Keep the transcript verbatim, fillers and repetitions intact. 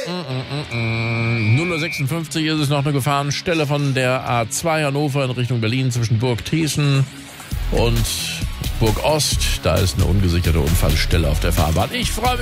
null Uhr sechsundfünfzig ist es noch eine Gefahrenstelle von der A zwei Hannover in Richtung Berlin zwischen Burg Thiessen und Burg Ost. Da ist eine ungesicherte Unfallstelle auf der Fahrbahn. Ich freue mich.